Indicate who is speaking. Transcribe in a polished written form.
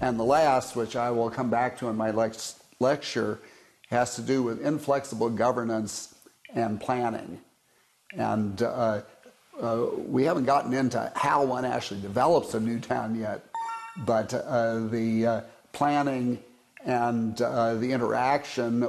Speaker 1: And the last, which I will come back to in my lecture, has to do with inflexible governance and planning. And we haven't gotten into how one actually develops a new town yet, but the planning and the interaction